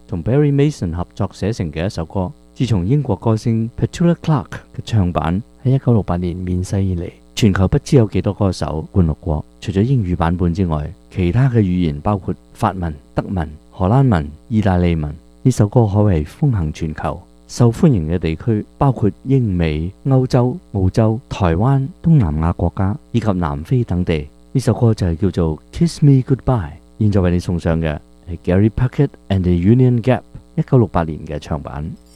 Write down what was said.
同 Barry Mason 合作寫成嘅一首歌。自從英國歌星 Petula Clark 嘅唱版喺1968年面世以嚟，全球不知有幾多歌手灌錄過。除咗英語版本之外，其他嘅語言包括法文、德文、荷蘭文、意大利文。呢首歌可謂風行全球，受歡迎嘅地區包括英美、歐洲、澳洲、台灣、東南亞國家以及南非等地。呢首歌就係叫做 Kiss Me Goodbye。現在為你送上嘅係 Gary Puckett and the Union Gap 1968年嘅唱版。